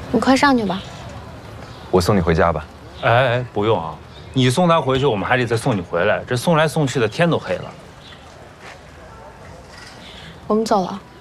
你快上去吧。 我送你回家吧。 哎，不用啊，你送他回去，我们还得再送你回来，这送来送去的天都黑了。 我们走了。